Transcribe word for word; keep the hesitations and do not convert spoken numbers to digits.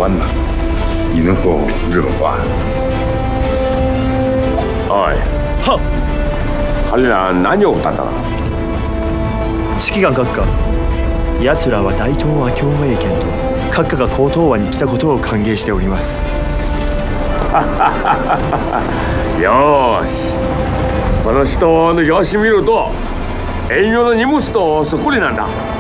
欢呐，你能否惹话？ おい、 は彼ら何を歌ったか。 指揮官閣下、奴らは大東亜共栄圏と閣下が高東亜に来たことを歓迎しております。 よーし、この人の表紙見ると遠慮の荷物とそっくりなんだ。